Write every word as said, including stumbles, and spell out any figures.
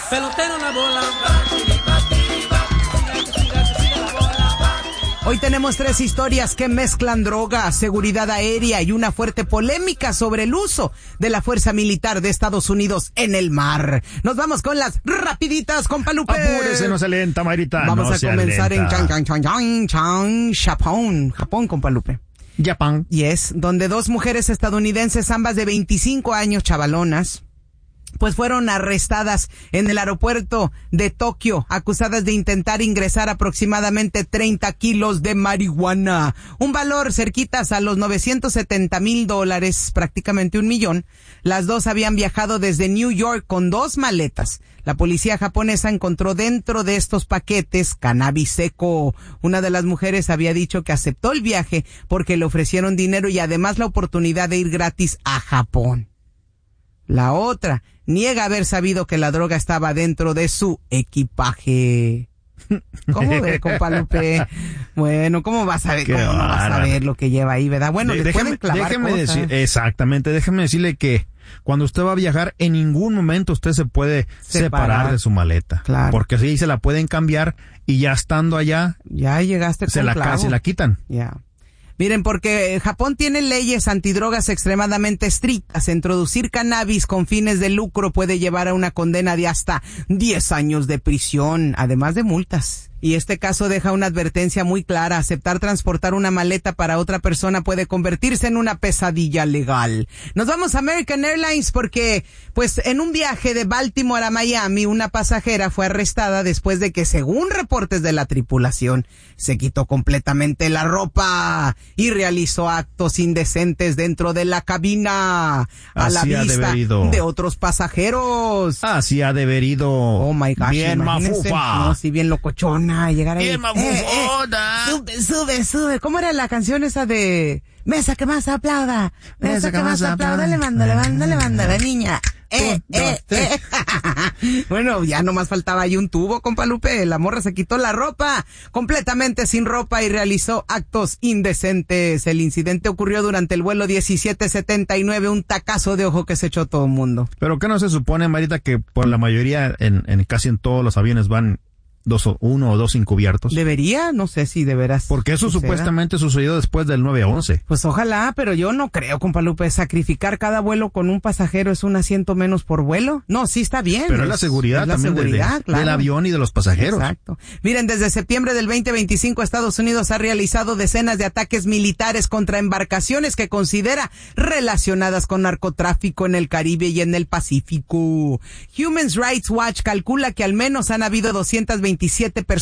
Pelotero la bola. Hoy tenemos tres historias que mezclan droga, seguridad aérea y una fuerte polémica sobre el uso de la fuerza militar de Estados Unidos en el mar. Nos vamos con las rapiditas, compa Lupe. Apúrese, no se lenta, Marita. Vamos no a comenzar lenta. en Chang, Chang, Chang, Chang, Chang, Japón. Japón, compa Lupe. Japón. Yes, donde dos mujeres estadounidenses, ambas de veinticinco años, chavalonas, pues fueron arrestadas en el aeropuerto de Tokio, acusadas de intentar ingresar aproximadamente treinta kilos de marihuana, un valor cerquitas a los novecientos setenta mil dólares, prácticamente un millón. Las dos habían viajado desde New York con dos maletas. La policía japonesa encontró dentro de estos paquetes cannabis seco. Una de las mujeres había dicho que aceptó el viaje porque le ofrecieron dinero y además la oportunidad de ir gratis a Japón. La otra niega haber sabido que la droga estaba dentro de su equipaje. ¿Cómo ve, compa Lupe? Bueno, ¿cómo vas a ver, cómo no vas a ver lo que lleva ahí, verdad? Bueno, De, le déjeme, pueden clavar déjeme cosas. decir, exactamente, déjeme decirle que cuando usted va a viajar, en ningún momento usted se puede separar, Separar. de su maleta. Claro. Porque así se la pueden cambiar y ya estando allá, Ya llegaste se con la, clavo. se la quitan. Ya. Miren, porque Japón tiene leyes antidrogas extremadamente estrictas. Introducir cannabis con fines de lucro puede llevar a una condena de hasta diez años de prisión, además de multas. Y este caso deja una advertencia muy clara. Aceptar transportar una maleta para otra persona puede convertirse en una pesadilla legal. Nos vamos a American Airlines porque, pues, en un viaje de Baltimore a Miami, una pasajera fue arrestada después de que, según reportes de la tripulación, se quitó completamente la ropa y realizó actos indecentes dentro de la cabina a la Así ha de vista haber ido. de otros pasajeros. Así ha de haber ido. Oh my gosh, bien imagínense. mafufa. No, sí, bien locochona. Llegar ahí. Bien mafufona. sube, sube, sube. ¿Cómo era la canción esa de mesa que más aplauda? Mesa, que, más aplauda. Le manda, le manda, le manda la niña. Eh, Un, eh, dos, eh. Bueno, ya nomás faltaba ahí un tubo, compa Lupe. La morra se quitó la ropa, completamente sin ropa, y realizó actos indecentes. El incidente ocurrió durante el vuelo diecisiete setenta y nueve, un tacazo de ojo que se echó todo el mundo. Pero ¿qué no se supone, Marita, que por la mayoría, en, en casi en todos los aviones van dos o uno o dos encubiertos? ¿Debería? No sé si de veras. Porque eso suceda. supuestamente sucedió después del nueve once. Pues ojalá, pero yo no creo, compa Lupe. Sacrificar cada vuelo con un pasajero es un asiento menos por vuelo. No, sí está bien. Pero es la seguridad es la también de- seguridad, de- claro. del avión y de los pasajeros. Exacto. Miren, desde septiembre del veinte veinticinco, Estados Unidos ha realizado decenas de ataques militares contra embarcaciones que considera relacionadas con narcotráfico en el Caribe y en el Pacífico. Human Rights Watch calcula que al menos han habido doscientas veintisiete personas